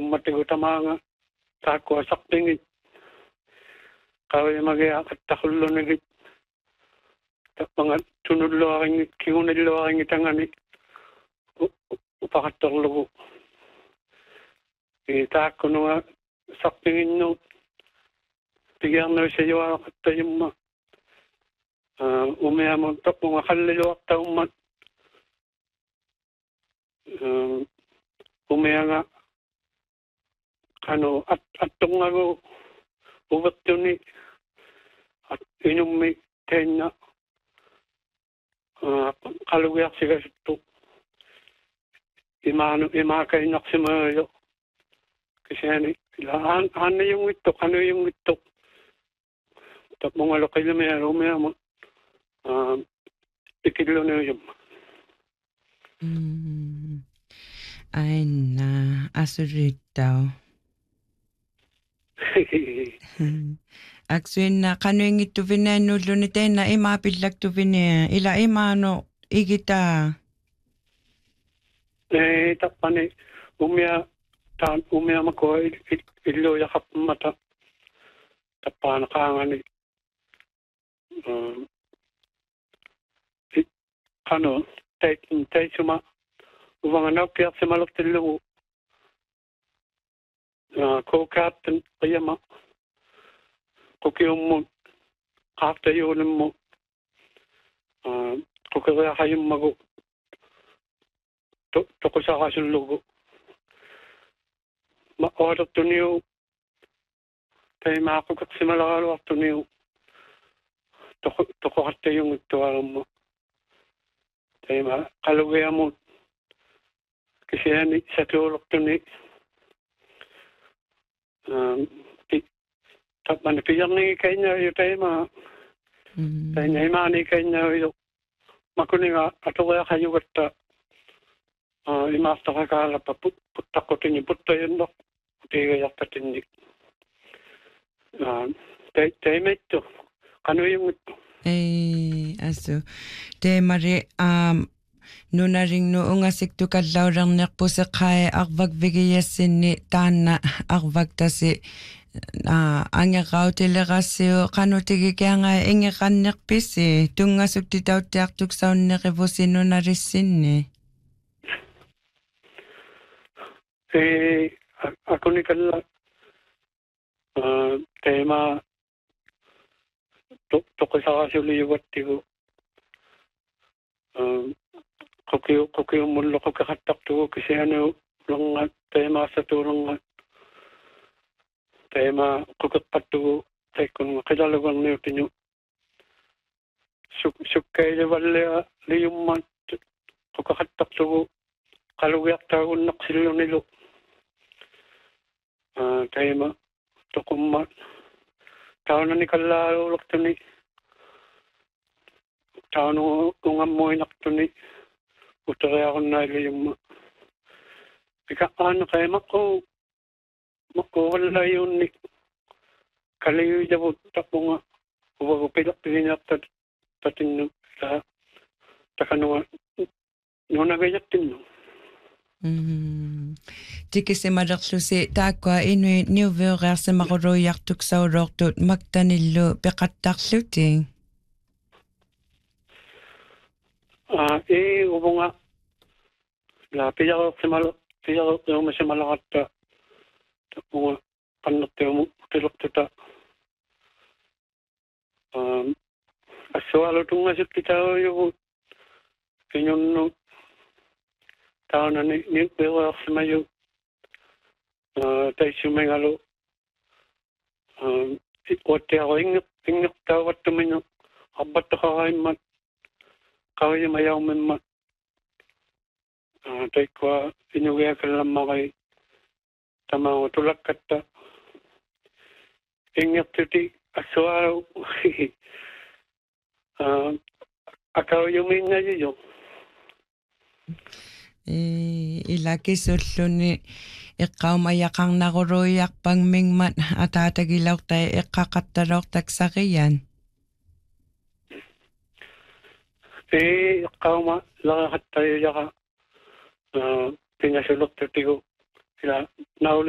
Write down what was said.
matigo tamanga takwa sakpingit kawai magaya katakullo nigit mga tunod lo aking kiunad lo aking itangani upakatorlo ko nga sakpingin no bigyan na siya yung katayong ma umayamang tak mga kalilawak taong mat umaya nga at tong ako ubat yun at inyong may tenya kalugyak siya ito imakainak si Mayo kasi ano yung ito tap mga lokal na mayroon ikidlo na yun ay na asurit daw Aksuin na kanuing ito vinenulo ni Tena imapilak to vine ila imano igita. Tapani umya mako ilo yakap mata tapana kangani tay suma uvanganau kaya simalok tilo co-captain payama kukiyong mo after yun mo kukaya kayong mago toko sa kasulog ma-order to niyo tayo makakukak si malakalo to niyo toko kata yung ito alam mo tayo makalugaya mo kasi yan sa tulog to niyo manipiyang ni kanya yung tayo tayo niya imani kanya yung makuning ato kaya kayo gata imasta ka kala pa putak ko tinyo putta yun dok puti kaya patindik tayo may ito kano yung ito aso tayo mari nunaring noong asik tu kadlaw rang nekpo sa kaya akvag vigayasin ni tana akvag tasi anga kautilirasio kanutigi kaya nga inga kannekpisi tunga subtitaw tiaktuk sa unnerivosin nunarissin ni ako ni kala tema toko sa kasuliwat tigo kukiyo mulo ko kakatak to kasi ano lang tema sa turong tema kukapat to tay kung kilalagang niyo tinyo sukay wala liyong man kukakatak to kalugyak taon naksilo nilo tema tukumma taon na ni kalalo lakto ni taon kung amoy nakto ni utara ako na yung ika ano kaya mako wala yun ni kalayo jabo tapo nga uwag pilak pilinap tatin sa takano no nagayak tin no Tiki se maraklusi takwa inu niuverar se maroyak sa uroktot magtanillo pekatakluti ubunga la piyako yung masimalakat mga kanot yung pilok tuta aswalo itong ngasip kita yung kinyon no tao na niwak sa mayo tayo sumengalo ikote ako ingok tawat tuminyo abat ako mat kawai mayaw man mat tayo kwa inuwi ka lang makay tama tulak kata ingok tuti aswalo akaw yung minga yun ilaki suluni iqaumayakang naguruyak pangmingman atatagilaw tayo iqaqatalok taksakiyan. Iqauma lakat tayo yaka pinasulok tayo sila nauli